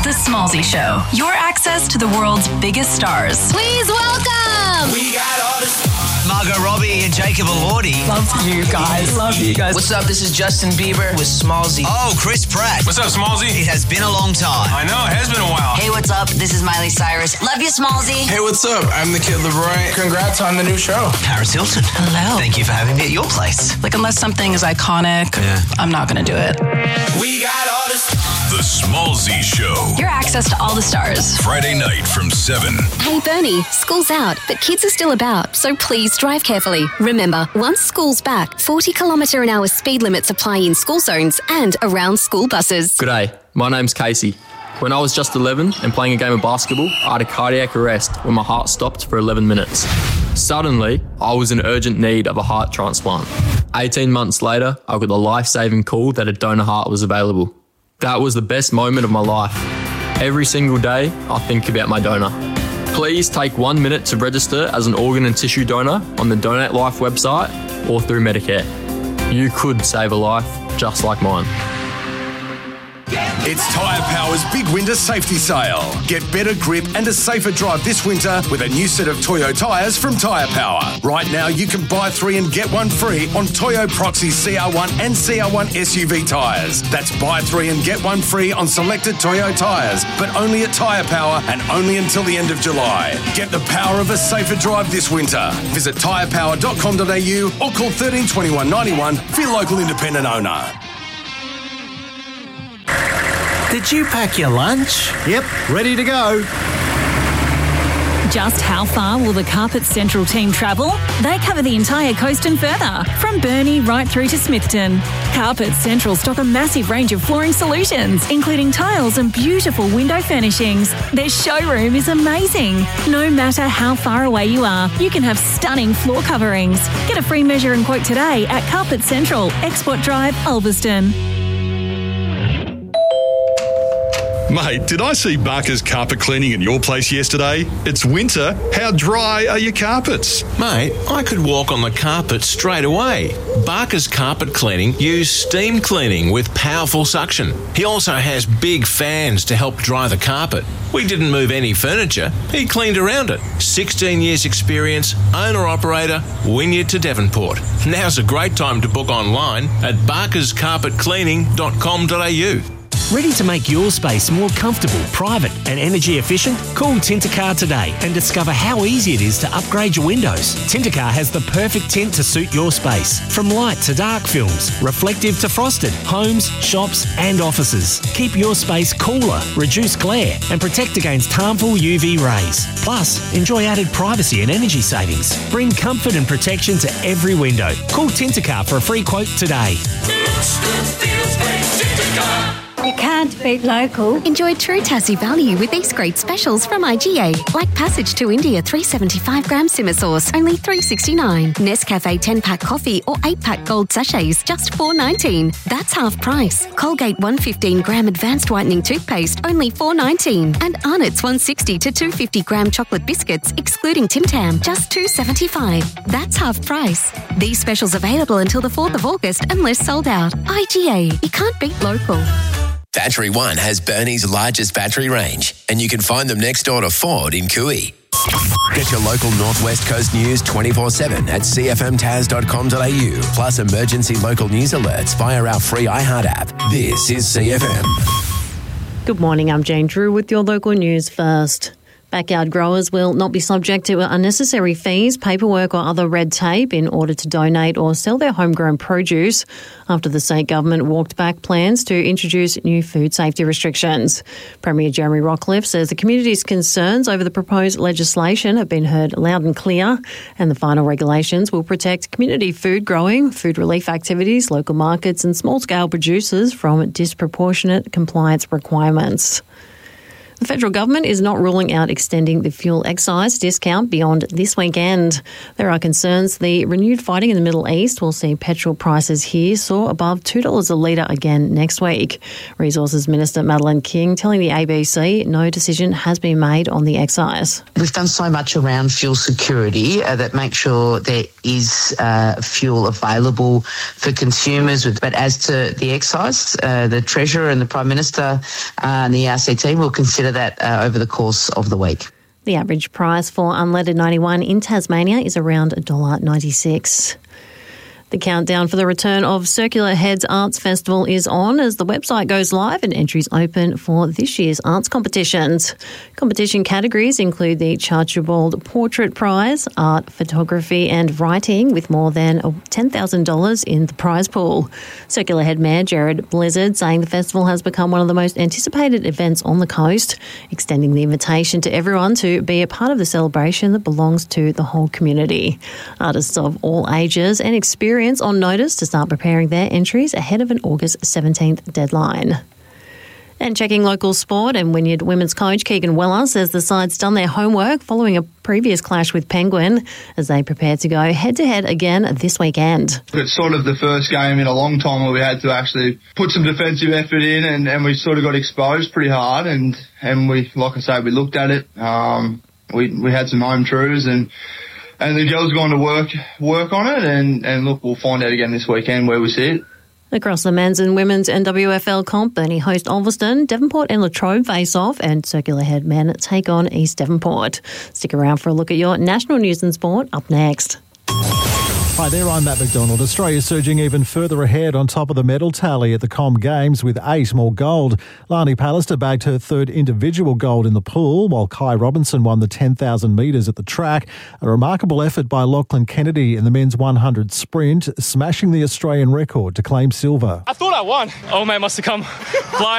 The Smallzy Show. Your access to the world's biggest stars. Please welcome. We got all the stars. Margot Robbie and Jacob Elordi. Love you guys. Love you guys. What's up? This is Justin Bieber with Smallzy. Oh, Chris Pratt. What's up, Smallzy? It has been a long time. I know, it has been a while. Hey, what's up? This is Miley Cyrus. Love you, Smallzy. Hey, what's up? I'm the Kid LeBron. Congrats on the new show. Paris Hilton. Hello. Thank you for having me at your place. Like, unless something is iconic, I'm not going to do it. We got all the stars. The Smallzy Show. Your access to all the stars. Friday night from 7. Hey, Bernie, school's out, but kids are still about, so please drive carefully. Remember, once school's back, 40km/h speed limits apply in school zones and around school buses. G'day, my name's Casey. When I was just 11 and playing a game of basketball, I had a cardiac arrest when my heart stopped for 11 minutes. Suddenly, I was in urgent need of a heart transplant. 18 months later, I got the life-saving call that a donor heart was available. That was the best moment of my life. Every single day, I think about my donor. Please take 1 minute to register as an organ and tissue donor on the Donate Life website or through Medicare. You could save a life just like mine. It's Tyre Power's big winter safety sale. Get better grip and a safer drive this winter with a new set of Toyo tyres from Tyre Power. Right now, you can buy 3 and get 1 free on Toyo Proxy CR1 and CR1 SUV tyres. That's buy 3 and get 1 free on selected Toyo tyres, but only at Tyre Power and only until the end of July. Get the power of a safer drive this winter. Visit tyrepower.com.au or call 13 21 91 for your local independent owner. Did you pack your lunch? Yep, ready to go. Just how far will the Carpet Central team travel? They cover the entire coast and further, from Burnie right through to Smithton. Carpet Central stock a massive range of flooring solutions, including tiles and beautiful window furnishings. Their showroom is amazing. No matter how far away you are, you can have stunning floor coverings. Get a free measure and quote today at Carpet Central, Export Drive, Ulverston. Mate, did I see Barker's carpet cleaning at your place yesterday? It's winter. How dry are your carpets? Mate, I could walk on the carpet straight away. Barker's carpet cleaning uses steam cleaning with powerful suction. He also has big fans to help dry the carpet. We didn't move any furniture. He cleaned around it. 16 years experience, owner-operator, Wynyard to Devonport. Now's a great time to book online at barkerscarpetcleaning.com.au. Ready to make your space more comfortable, private and energy efficient? Call Tintercar today and discover how easy it is to upgrade your windows. Tintercar has the perfect tint to suit your space. From light to dark films, reflective to frosted, homes, shops and offices. Keep your space cooler, reduce glare and protect against harmful UV rays. Plus, enjoy added privacy and energy savings. Bring comfort and protection to every window. Call Tintercar for a free quote today. You can't beat local. Enjoy true Tassie value with these great specials from IGA. Like Passage to India 375-gram simmer sauce, only $3.69. Nescafe 10-pack coffee or 8-pack gold sachets, just $4.19. That's half price. Colgate 115-gram advanced whitening toothpaste, only $4.19. And Arnott's 160 to 250-gram chocolate biscuits, excluding Tim Tam, just $2.75. That's half price. These specials available until the 4th of August unless sold out. IGA. You can't beat local. Battery One has Burnie's largest battery range, and you can find them next door to Ford in Cooey. Get your local Northwest Coast news 24/7 at cfmtaz.com.au, plus emergency local news alerts via our free iHeart app. This is CFM. Good morning, I'm Jane Drew with your local news first. Backyard growers will not be subject to unnecessary fees, paperwork or other red tape in order to donate or sell their homegrown produce after the state government walked back plans to introduce new food safety restrictions. Premier Jeremy Rockliff says the community's concerns over the proposed legislation have been heard loud and clear, and the final regulations will protect community food growing, food relief activities, local markets and small-scale producers from disproportionate compliance requirements. The federal government is not ruling out extending the fuel excise discount beyond this weekend. There are concerns the renewed fighting in the Middle East will see petrol prices here soar above $2 a litre again next week. Resources Minister Madeleine King telling the ABC no decision has been made on the excise. We've done so much around fuel security that makes sure there is fuel available for consumers. But as to the excise, the Treasurer and the Prime Minister and the RCT will consider that over the course of the week. The average price for unleaded 91 in Tasmania is around $1.96. The countdown for the return of Circular Heads Arts Festival is on as the website goes live and entries open for this year's arts competitions. Competition categories include the Charchibald Portrait Prize, art, photography and writing, with more than $10,000 in the prize pool. Circular Head Mayor Jared Blizzard saying the festival has become one of the most anticipated events on the coast, extending the invitation to everyone to be a part of the celebration that belongs to the whole community. Artists of all ages and experience on notice to start preparing their entries ahead of an August 17th deadline. And checking local sport, and Wynyard women's coach Keegan Weller says the side's done their homework following a previous clash with Penguin as they prepare to go head-to-head again this weekend. It's sort of the first game in a long time where we had to actually put some defensive effort in and we sort of got exposed pretty hard and we, like I say, we looked at it. We had some home truths and the girls are going to work on it and look, we'll find out again this weekend where we sit. Across the men's and women's NWFL comp, Burnie host Ulverston, Devonport and Latrobe face off, and Circular Head men take on East Devonport. Stick around for a look at your national news and sport up next. Hi there, I'm Matt McDonald. Australia surging even further ahead on top of the medal tally at the Com Games with 8 more gold. Lani Pallister bagged her third individual gold in the pool, while Kai Robinson won the 10,000 metres at the track. A remarkable effort by Lachlan Kennedy in the men's 100 sprint, smashing the Australian record to claim silver. I thought I won. Oh, mate, must have come flying.